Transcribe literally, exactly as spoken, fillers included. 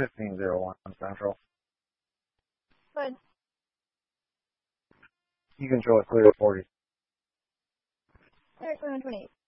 fifteen oh one Central. Good. You control it clear at forty. Alright, twenty-one twenty-eight.